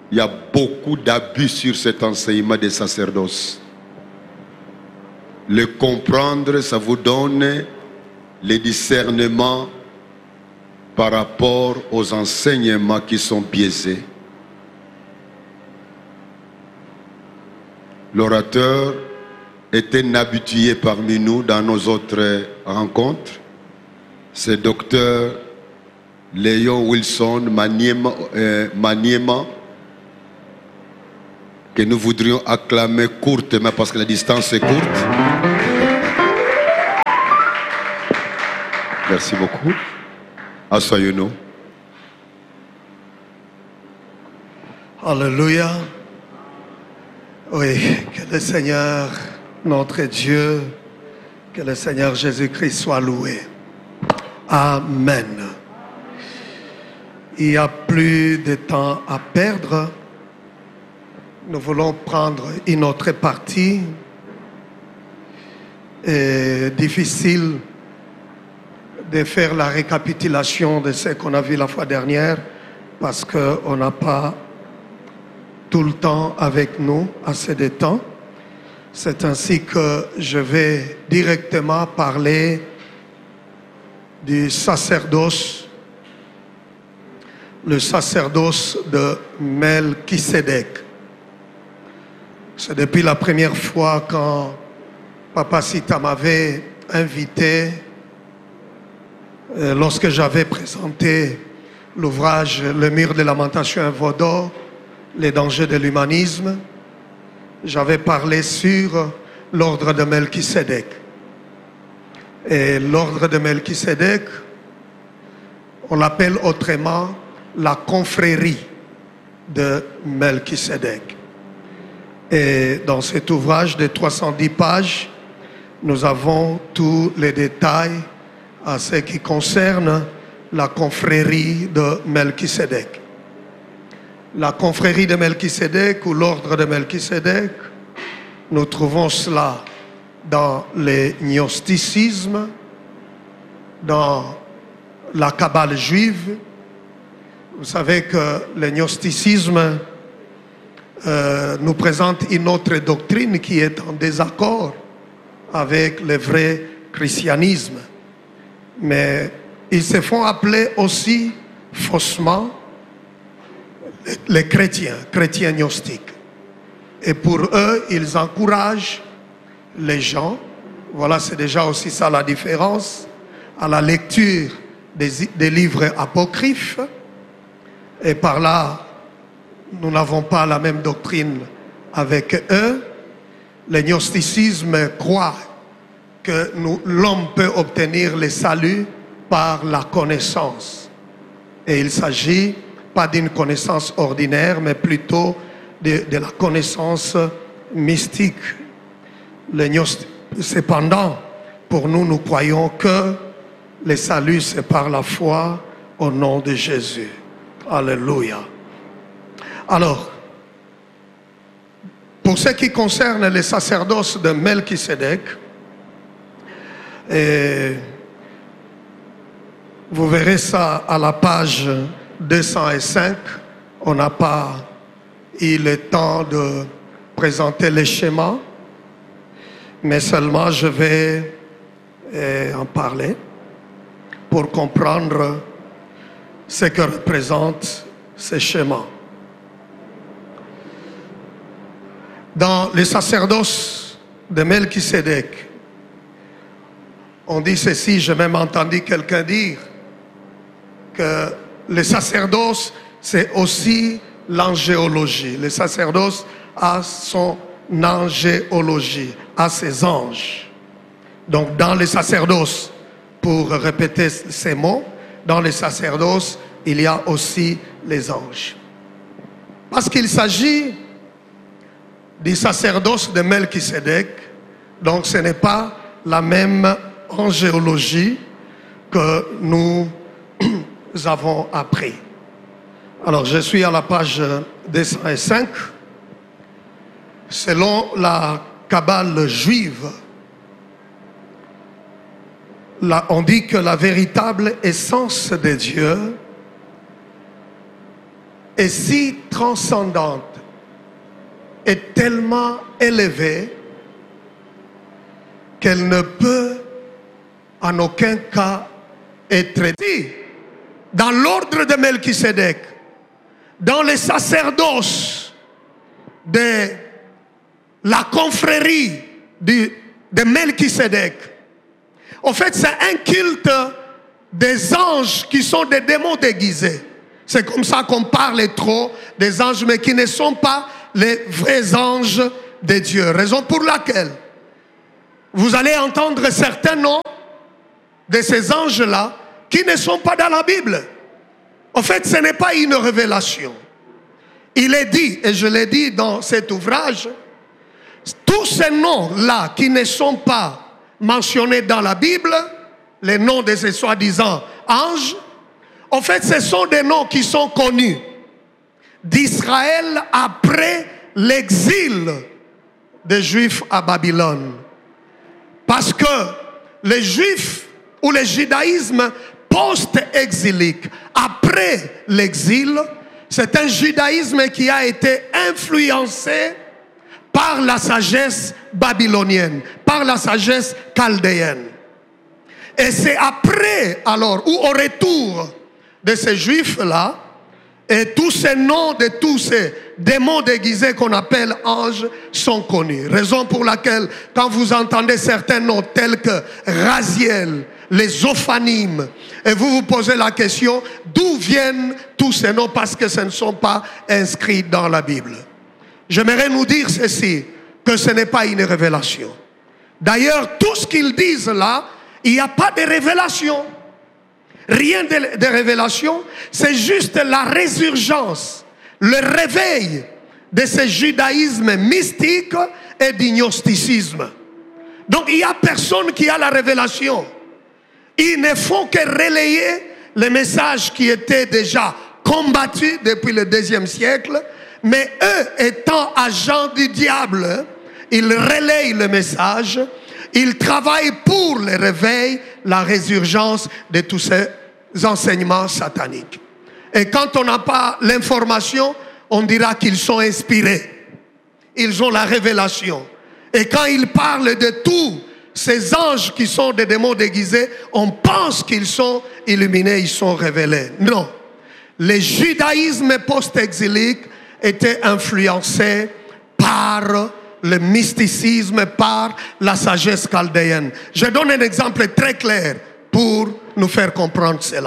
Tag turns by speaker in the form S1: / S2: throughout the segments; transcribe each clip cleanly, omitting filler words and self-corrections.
S1: Il y a beaucoup d'abus sur cet enseignement des sacerdoces. Le comprendre, ça vous donne les discernements par rapport aux enseignements qui sont biaisés. L'orateur est un habitué parmi nous dans nos autres rencontres. C'est Dr Léon Wilson Maniema, que nous voudrions acclamer courtement parce que la distance est courte. Merci beaucoup. Asseyez-nous.
S2: Alléluia. Oui, que le Seigneur, notre Dieu, que le Seigneur Jésus-Christ soit loué. Amen. Il n'y a plus de temps à perdre. Nous voulons prendre une autre partie. Difficile de faire la récapitulation de ce qu'on a vu la fois dernière parce qu'on n'a pas tout le temps avec nous, assez de temps. C'est ainsi que je vais directement parler du sacerdoce, le sacerdoce de Melchisédek. C'est depuis la première fois quand Papa Sita m'avait invité, lorsque j'avais présenté l'ouvrage Le mur de lamentation à Vaudor, les dangers de l'humanisme, j'avais parlé sur l'ordre de Melchisédek. Et l'ordre de Melchisédek, on l'appelle autrement la confrérie de Melchisédek. Et dans cet ouvrage de 310 pages, nous avons tous les détails à ce qui concerne la confrérie de Melchisédek. La confrérie de Melchisédek ou l'ordre de Melchisédek, nous trouvons cela dans les gnosticismes, dans la Kabbale juive. Vous savez que le gnosticisme nous présente une autre doctrine qui est en désaccord avec le vrai christianisme. Mais ils se font appeler aussi faussement les chrétiens gnostiques. Et pour eux, ils encouragent les gens, voilà, c'est déjà aussi ça la différence, à la lecture des livres apocryphes. Et par là, nous n'avons pas la même doctrine avec eux. Le gnosticisme croit que l'homme peut obtenir le salut par la connaissance. Et il s'agit pas d'une connaissance ordinaire, mais plutôt de la connaissance mystique. Cependant, pour nous, nous croyons que le salut, c'est par la foi au nom de Jésus. Alléluia. Alors, pour ce qui concerne le sacerdoce de Melchisédek, vous verrez ça à la page 205. On n'a pas eu le temps de présenter les schémas, mais seulement je vais en parler pour comprendre ce que représentent ces schémas. Dans le sacerdoce de Melchisédek, on dit ceci, j'ai même entendu quelqu'un dire que le sacerdoce, c'est aussi l'angéologie. Le sacerdoce a son angéologie, a ses anges. Donc dans le sacerdoce, pour répéter ces mots, dans le sacerdoce, il y a aussi les anges. Parce qu'il s'agit du sacerdoce de Melchisédek, donc ce n'est pas la même angéologie que nous avons appris. Alors je suis à la page 205. Selon la Kabbale juive, on dit que la véritable essence de Dieu est si transcendante, est tellement élevée qu'elle ne peut en aucun cas être dit. Dans l'ordre de Melchisédek, dans les sacerdoces de la confrérie de Melchisédek, en fait c'est un culte des anges qui sont des démons déguisés. C'est comme ça qu'on parle trop des anges, mais qui ne sont pas les vrais anges de Dieu. Raison pour laquelle vous allez entendre certains noms de ces anges-là qui ne sont pas dans la Bible. En fait, ce n'est pas une révélation. Il est dit, et je l'ai dit dans cet ouvrage, tous ces noms-là qui ne sont pas mentionnés dans la Bible, les noms de ces soi-disant anges, en fait, ce sont des noms qui sont connus d'Israël après l'exil des Juifs à Babylone. Parce que les Juifs ou le judaïsme post-exilique, après l'exil, c'est un judaïsme qui a été influencé par la sagesse babylonienne, par la sagesse chaldéenne. Et c'est après, alors, ou au retour de ces Juifs-là, et tous ces noms de tous ces démons déguisés qu'on appelle anges sont connus. Raison pour laquelle, quand vous entendez certains noms tels que Raziel, les Ophanimes, et vous vous posez la question, d'où viennent tous ces noms? Parce que ce ne sont pas inscrits dans la Bible. J'aimerais nous dire ceci, que ce n'est pas une révélation. D'ailleurs, tout ce qu'ils disent là, il n'y a pas de révélation. Rien de révélation, c'est juste la résurgence, le réveil de ce judaïsme mystique et du gnosticisme. Donc il n'y a personne qui a la révélation. Ils ne font que relayer les messages qui étaient déjà combattus depuis le IIe siècle, mais eux étant agents du diable, ils relayent le message. Il travaille pour le réveil, la résurgence de tous ces enseignements sataniques. Et quand on n'a pas l'information, on dira qu'ils sont inspirés. Ils ont la révélation. Et quand ils parlent de tous ces anges qui sont des démons déguisés, on pense qu'ils sont illuminés, ils sont révélés. Non. Le judaïsme post-exilique était influencé par le mysticisme, par la sagesse chaldéenne. Je donne un exemple très clair pour nous faire comprendre cela.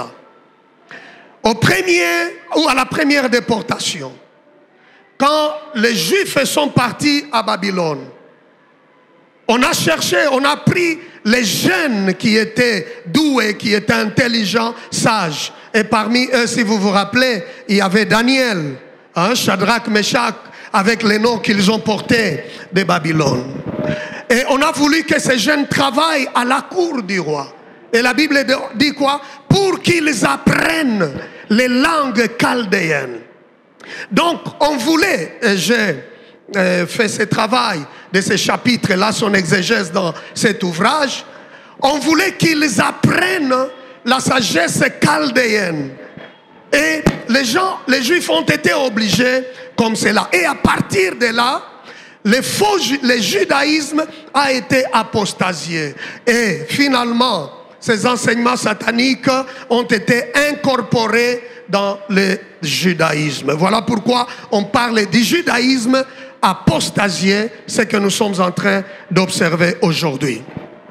S2: À la première déportation, quand les Juifs sont partis à Babylone, on a cherché, on a pris les jeunes qui étaient doués, qui étaient intelligents, sages. Et parmi eux, si vous vous rappelez, il y avait Daniel, Shadrach, Meshach, avec les noms qu'ils ont portés de Babylone. Et on a voulu que ces jeunes travaillent à la cour du roi. Et la Bible dit quoi? Pour qu'ils apprennent les langues chaldéennes. Donc on voulait, et j'ai fait ce travail de ces chapitres-là, son exégèse dans cet ouvrage, on voulait qu'ils apprennent la sagesse chaldéenne. Et les Juifs ont été obligés comme cela. Et à partir de là, le judaïsme a été apostasié. Et finalement, ces enseignements sataniques ont été incorporés dans le judaïsme. Voilà pourquoi on parle du judaïsme apostasié, ce que nous sommes en train d'observer aujourd'hui.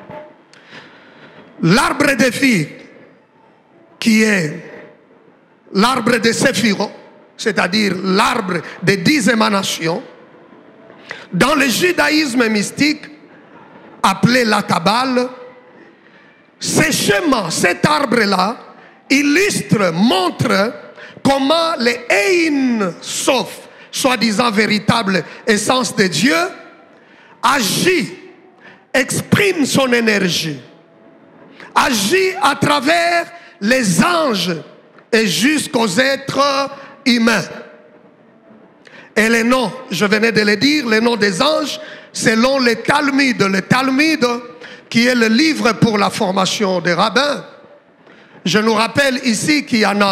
S2: L'arbre de vie, qui est l'arbre de Séphiro, c'est-à-dire l'arbre des 10 émanations, dans le judaïsme mystique, appelé la Kabbale, ce schéma, cet arbre-là, illustre, montre comment les Ein Sof, soi-disant véritable essence de Dieu, agit, exprime son énergie, agit à travers les anges et jusqu'aux êtres humains. Et les noms, je venais de le dire, les noms des anges, selon le Talmud. Le Talmud, qui est le livre pour la formation des rabbins. Je nous rappelle ici qu'il y en a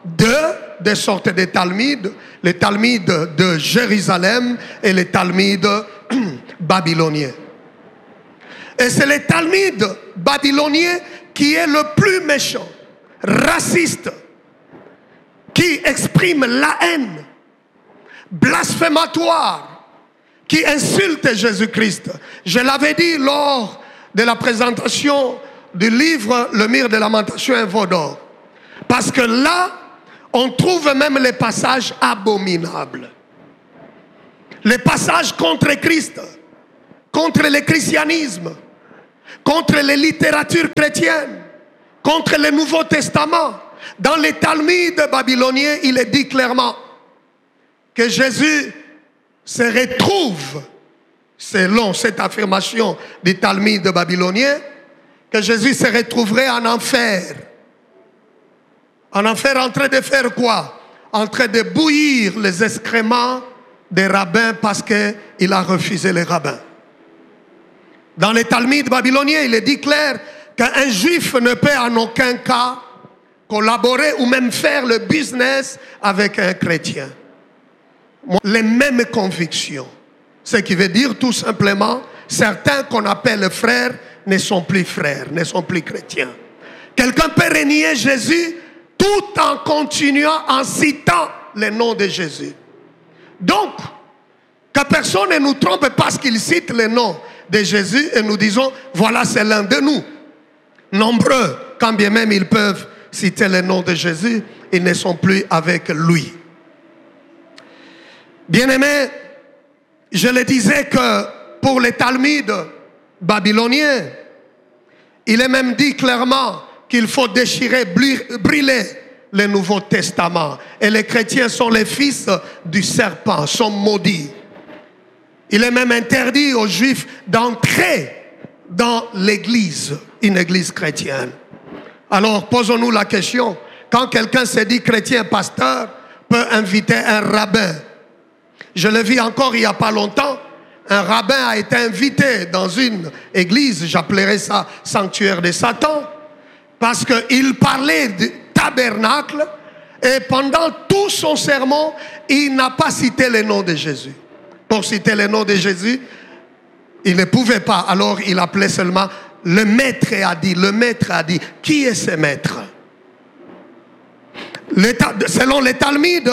S2: deux sortes de Talmuds, le Talmud de Jérusalem et le Talmud babylonien. Et c'est le Talmud babylonien qui est le plus méchant, raciste, qui exprime la haine, blasphématoire, qui insulte Jésus-Christ. Je l'avais dit lors de la présentation du livre Le Mur de Lamentation et Veau d'Or. Parce que là, on trouve même les passages abominables. Les passages contre Christ, contre le christianisme, contre les littératures chrétiennes, contre le Nouveau Testament. Dans les Talmuds babyloniens, il est dit clairement que Jésus se retrouve, selon cette affirmation du Talmud babylonien, que Jésus se retrouverait en enfer. En enfer, en train de faire quoi? En train de bouillir les excréments des rabbins parce qu'il a refusé les rabbins. Dans les Talmuds babyloniens, il est dit clair qu'un juif ne peut en aucun cas collaborer ou même faire le business avec un chrétien. Les mêmes convictions. Ce qui veut dire tout simplement, certains qu'on appelle frères ne sont plus frères, ne sont plus chrétiens. Quelqu'un peut renier Jésus tout en continuant en citant le nom de Jésus. Donc, que personne ne nous trompe parce qu'il cite le nom de Jésus et nous disons, voilà, c'est l'un de nous. Nombreux, quand bien même ils peuvent citer le nom de Jésus, ils ne sont plus avec lui. Bien-aimés, je le disais que pour les Talmuds babyloniens, il est même dit clairement qu'il faut déchirer, brûler le Nouveau Testament. Et les chrétiens sont les fils du serpent, sont maudits. Il est même interdit aux Juifs d'entrer dans l'église, une église chrétienne. Alors posons-nous la question, quand quelqu'un se dit chrétien, pasteur, peut inviter un rabbin. Je l'ai vu encore il n'y a pas longtemps, un rabbin a été invité dans une église, j'appellerais ça sanctuaire de Satan, parce qu'il parlait du tabernacle et pendant tout son sermon, il n'a pas cité le nom de Jésus. Pour citer le nom de Jésus, il ne pouvait pas. Alors il appelait seulement le maître a dit, le maître a dit. Qui est ce maître? Selon les Talmuds,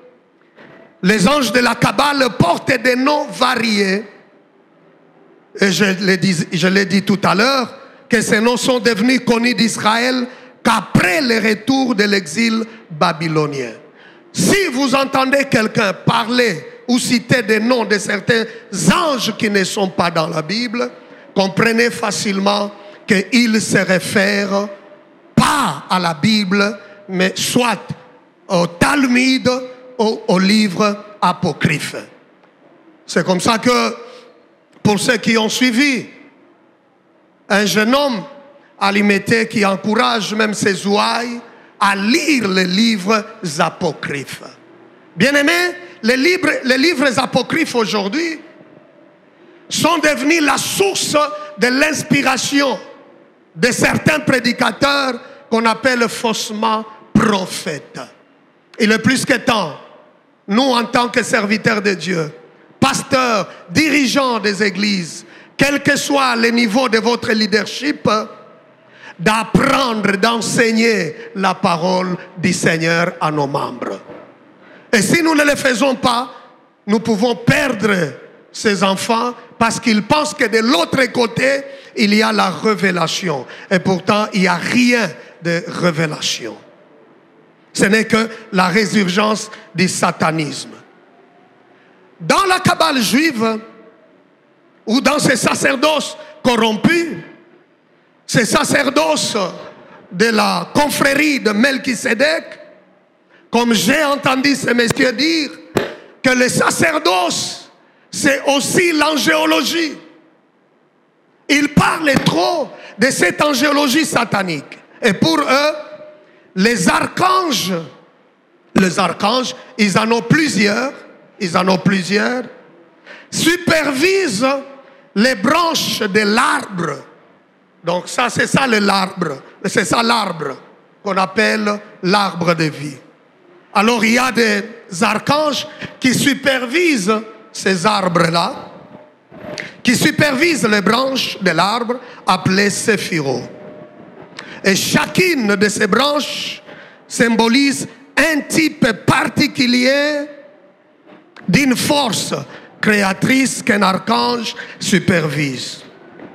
S2: les anges de la Kabbale portent des noms variés. Et je l'ai dit tout à l'heure, que ces noms sont devenus connus d'Israël qu'après le retour de l'exil babylonien. Si vous entendez quelqu'un parler ou citer des noms de certains anges qui ne sont pas dans la Bible, comprenez facilement qu'il se réfère pas à la Bible, mais soit au Talmud ou au livre apocryphe. C'est comme ça que, pour ceux qui ont suivi, un jeune homme à l'imiter qui encourage même ses ouailles à lire les livres apocryphes. Bien-aimés, les livres apocryphes aujourd'hui sont devenus la source de l'inspiration de certains prédicateurs qu'on appelle faussement prophètes. Il est plus que temps, nous en tant que serviteurs de Dieu, pasteurs, dirigeants des églises, quel que soit le niveau de votre leadership, d'apprendre, d'enseigner la parole du Seigneur à nos membres. Et si nous ne le faisons pas, nous pouvons perdre ces enfants parce qu'ils pensent que de l'autre côté, il y a la révélation. Et pourtant, il n'y a rien de révélation. Ce n'est que la résurgence du satanisme. Dans la Kabbale juive, ou dans ces sacerdoces corrompus, ces sacerdoces de la confrérie de Melchisédek, comme j'ai entendu ces messieurs dire, que le sacerdoce, c'est aussi l'angéologie. Ils parlent trop de cette angéologie satanique. Et pour eux, les archanges, ils en ont plusieurs, supervisent les branches de l'arbre. Donc ça, c'est ça l'arbre. C'est ça l'arbre qu'on appelle l'arbre de vie. Alors il y a des archanges qui supervisent ces arbres-là, qui supervisent les branches de l'arbre appelé séphiro. Et chacune de ces branches symbolise un type particulier d'une force créatrice qu'un archange supervise.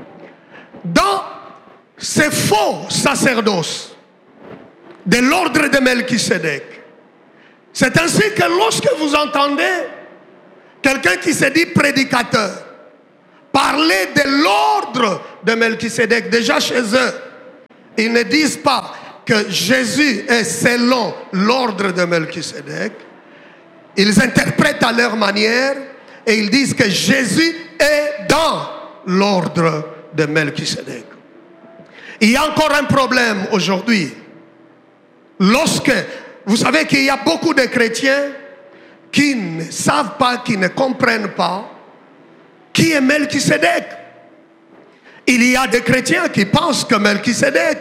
S2: Dans ces faux sacerdoces de l'ordre de Melchisédek, c'est ainsi que lorsque vous entendez quelqu'un qui se dit prédicateur parler de l'ordre de Melchisédek, déjà chez eux, ils ne disent pas que Jésus est selon l'ordre de Melchisédek. Ils interprètent à leur manière et ils disent que Jésus est dans l'ordre de Melchisédek. Il y a encore un problème aujourd'hui. Lorsque, vous savez qu'il y a beaucoup de chrétiens qui ne savent pas, qui ne comprennent pas qui est Melchisédek. Il y a des chrétiens qui pensent que Melchisédek,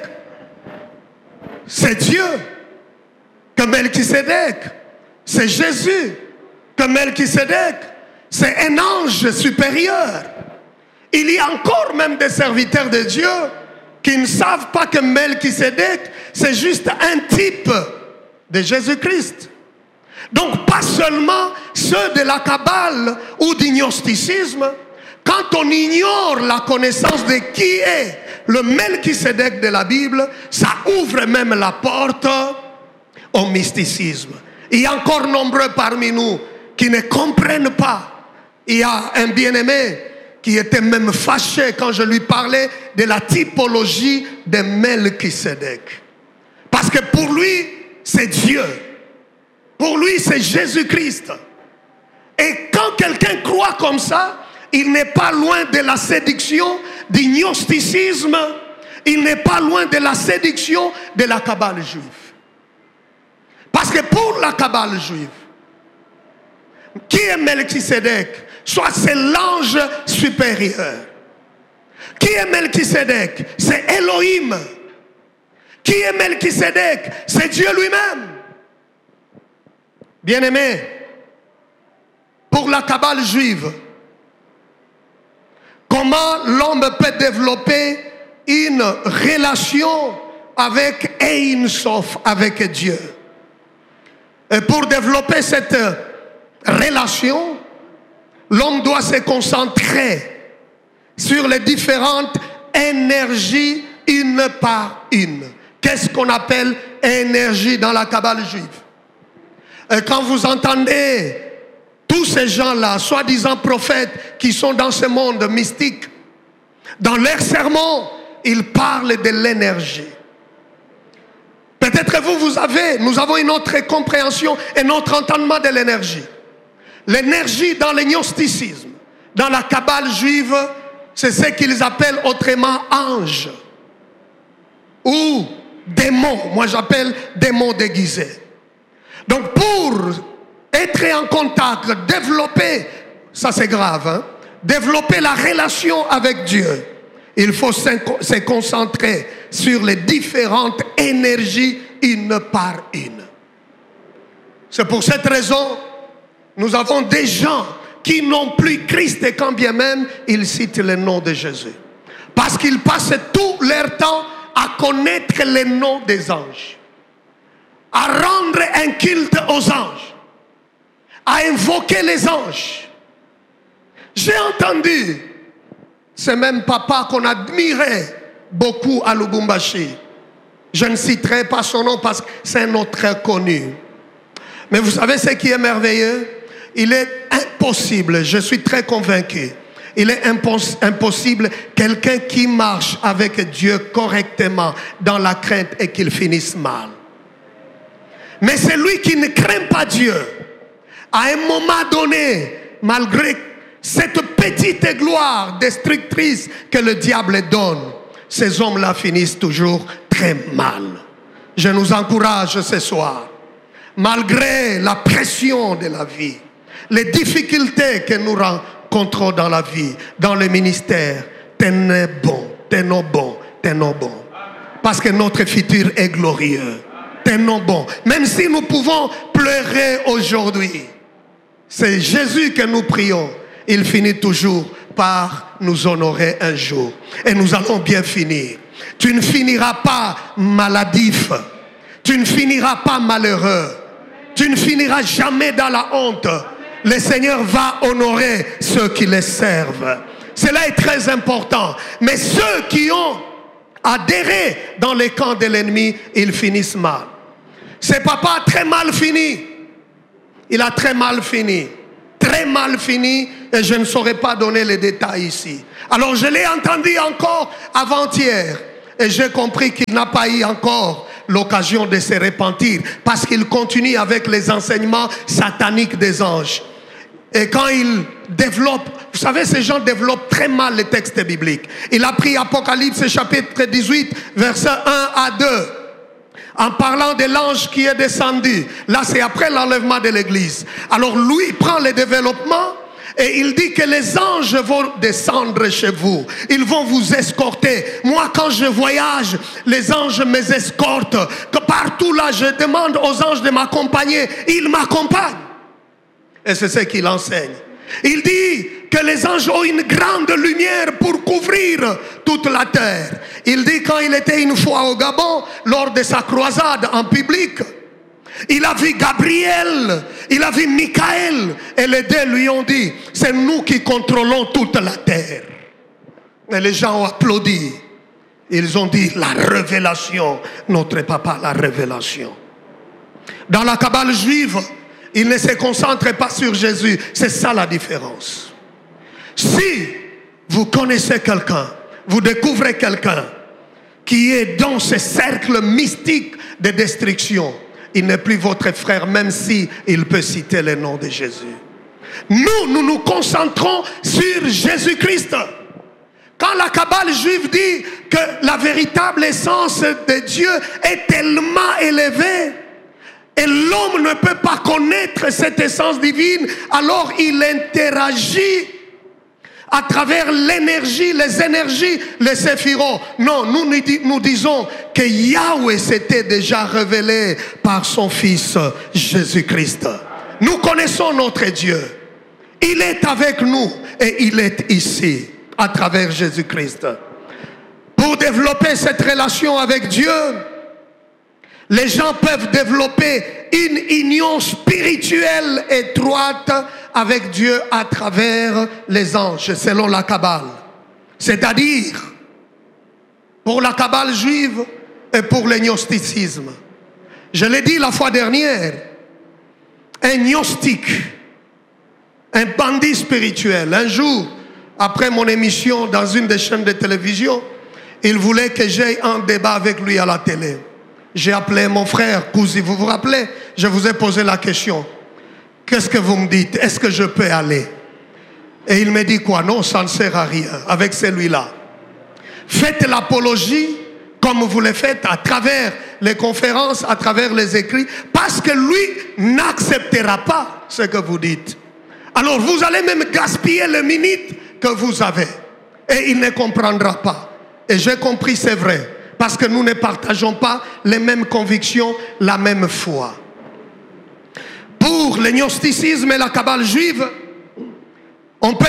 S2: c'est Dieu, que Melchisédek, c'est Jésus, que Melchisédek, c'est un ange supérieur. Il y a encore même des serviteurs de Dieu qui ne savent pas que Melchisédek, c'est juste un type de Jésus-Christ. Donc pas seulement ceux de la Kabbale ou du gnosticisme. Quand on ignore la connaissance de qui est le Melchisédek de la Bible, ça ouvre même la porte au mysticisme. Il y a encore nombreux parmi nous qui ne comprennent pas. Il y a un bien-aimé qui était même fâché quand je lui parlais de la typologie de Melchisédek. Parce que pour lui, c'est Dieu. Pour lui, c'est Jésus-Christ. Et quand quelqu'un croit comme ça, il n'est pas loin de la séduction du gnosticisme. Il n'est pas loin de la séduction de la Kabbale juive. Parce que pour la Kabbale juive, qui est Melchisédek? Soit c'est l'ange supérieur. Qui est Melchisédek? C'est Elohim. Qui est Melchisédek? C'est Dieu lui-même. Bien-aimé, pour la Kabbale juive, comment l'homme peut développer une relation avec Ein Sof, avec Dieu? Et pour développer cette relation, l'homme doit se concentrer sur les différentes énergies une par une. Qu'est-ce qu'on appelle énergie dans la Kabbale juive? Et quand vous entendez tous ces gens-là, soi-disant prophètes, qui sont dans ce monde mystique, dans leurs sermons, ils parlent de l'énergie. Peut-être nous avons une autre compréhension, un autre entendement de l'énergie. L'énergie dans le gnosticisme, dans la Kabbale juive, c'est ce qu'ils appellent autrement ange ou démon. Moi j'appelle démon déguisé. Donc pour être en contact, développer, ça c'est grave, hein? Développer la relation avec Dieu, il faut se concentrer sur les différentes énergies une par une. C'est pour cette raison, nous avons des gens qui n'ont plus Christ et quand bien même ils citent le nom de Jésus. Parce qu'ils passent tout leur temps à connaître les noms des anges, à rendre un culte aux anges, à invoquer les anges. J'ai entendu ce même papa qu'on admirait beaucoup à Lubumbashi. Je ne citerai pas son nom parce que c'est un autre très connu. Mais vous savez ce qui est merveilleux? Il est impossible, je suis très convaincu, il est impossible quelqu'un qui marche avec Dieu correctement dans la crainte et qu'il finisse mal. Mais celui qui ne craint pas Dieu, à un moment donné, malgré cette petite gloire destructrice que le diable donne, ces hommes-là finissent toujours très mal. Je nous encourage ce soir, malgré la pression de la vie, les difficultés que nous rencontrons dans la vie, dans le ministère, tenons bon. Parce que notre futur est glorieux. un nom bon. Même si nous pouvons pleurer aujourd'hui, c'est Jésus que nous prions. Il finit toujours par nous honorer un jour. Et nous allons bien finir. Tu ne finiras pas maladif. Tu ne finiras pas malheureux. Tu ne finiras jamais dans la honte. Le Seigneur va honorer ceux qui les servent. Cela est très important. Mais ceux qui ont adhéré dans les camps de l'ennemi, ils finissent mal. C'est papa a très mal fini. Il a très mal fini. Très mal fini. Et je ne saurais pas donner les détails ici. Alors je l'ai entendu encore avant-hier. Et j'ai compris qu'il n'a pas eu encore l'occasion de se repentir. Parce qu'il continue avec les enseignements sataniques des anges. Et quand il développe, vous savez, ces gens développent très mal les textes bibliques. Il a pris Apocalypse chapitre 18, versets 1 à 2. En parlant de l'ange qui est descendu. Là, c'est après l'enlèvement de l'église. Alors, lui prend le développement et il dit que les anges vont descendre chez vous. Ils vont vous escorter. Moi, quand je voyage, les anges m'escortent. Que partout là, je demande aux anges de m'accompagner. Ils m'accompagnent. Et c'est ce qu'il enseigne. Il dit que les anges ont une grande lumière pour couvrir toute la terre. Il dit quand il était une fois au Gabon, lors de sa croisade en public, il a vu Gabriel, il a vu Michael, et les deux lui ont dit, c'est nous qui contrôlons toute la terre. Et les gens ont applaudi. Ils ont dit, la révélation, notre papa, la révélation. Dans la Kabbale juive, il ne se concentre pas sur Jésus. C'est ça la différence. Si vous connaissez quelqu'un, vous découvrez quelqu'un qui est dans ce cercle mystique de destruction, il n'est plus votre frère, même si il peut citer le nom de Jésus. Nous nous concentrons sur Jésus-Christ. Quand la Kabbale juive dit que la véritable essence de Dieu est tellement élevée, et l'homme ne peut pas connaître cette essence divine, alors il interagit à travers l'énergie, les énergies, les séphirots. Non, nous disons que Yahweh s'était déjà révélé par son Fils Jésus-Christ. Nous connaissons notre Dieu. Il est avec nous et il est ici à travers Jésus-Christ. Pour développer cette relation avec Dieu, les gens peuvent développer une union spirituelle étroite avec Dieu à travers les anges, selon la Kabbale. C'est-à-dire, pour la Kabbale juive et pour le gnosticisme. Je l'ai dit la fois dernière, un gnostique, un bandit spirituel, un jour, après mon émission dans une des chaînes de télévision, il voulait que j'aie un débat avec lui à la télé. J'ai appelé mon frère Kouzi, vous vous rappelez? Je vous ai posé la question. Qu'est-ce que vous me dites? Est-ce que je peux aller? Et il me dit quoi? Non, ça ne sert à rien avec celui-là. Faites l'apologie comme vous le faites à travers les conférences, à travers les écrits, parce que lui n'acceptera pas ce que vous dites. Alors vous allez même gaspiller les minutes que vous avez. Et il ne comprendra pas. Et j'ai compris, c'est vrai. Parce que nous ne partageons pas les mêmes convictions, la même foi. Pour le gnosticisme et la Kabbale juive, on peut